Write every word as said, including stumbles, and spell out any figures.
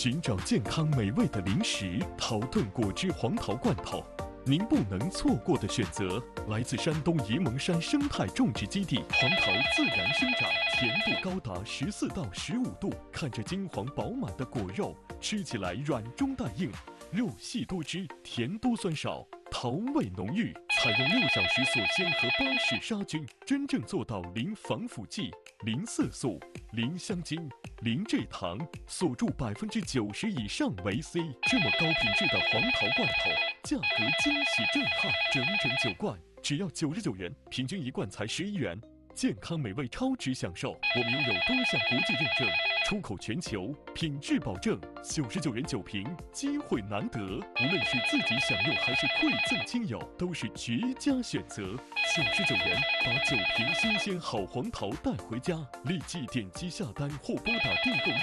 寻找健康美味的零食，桃炖果汁黄桃罐头，您不能错过的选择。来自山东沂蒙山生态种植基地，黄桃自然生长，甜度高达十四到十五度，看着金黄饱满的果肉，吃起来软中带硬，肉细多汁，甜多酸少，桃味浓郁。采用六小时锁鲜和巴氏杀菌，真正做到零防腐剂、零色素、零香精、零蔗糖，锁住百分之九十以上维 C。这么高品质的黄桃罐头，价格惊喜震撼，整整九罐，只要九十九元，平均一罐才十一元。健康美味超值享受，我们拥有多项国际认证，出口全球，品质保证。九十九元九瓶，机会难得，无论是自己享用还是馈赠亲友，都是绝佳选择。九十九元，把九瓶新鲜好黄桃带回家，立即点击下单或拨打订购热